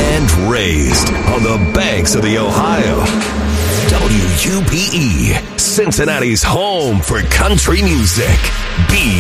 and raised on the banks of the Ohio. WUPE, Cincinnati's home for country music.